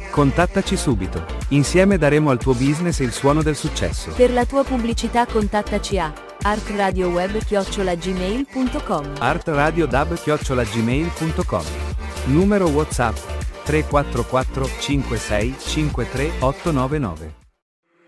Contattaci subito. Insieme daremo al tuo business il suono del successo. Per la tua pubblicità contattaci a artradioweb@gmail.com. artradiodub@gmail.com. Numero WhatsApp 344 56 53 899.